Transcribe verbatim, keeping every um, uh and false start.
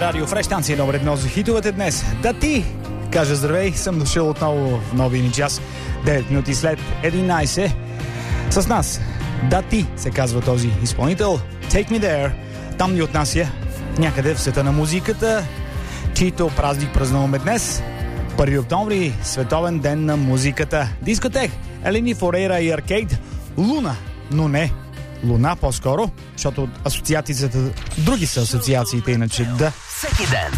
радио Фреш, станция номер едно за хитовете днес. Да ти кажа здравей, съм дошъл отново в новия ни час, девет минути след единайсет. С нас Да ти се казва този изпълнител. Take Me There. Там ни отнася някъде в света на музиката, чийто празник празнуваме днес. първи октомври, световен ден на музиката. Дискотек, Елени Форейра и Аркейд, Луна, но не Луна по-скоро, защото асоциациите, други са асоциациите иначе. Да. Всеки ден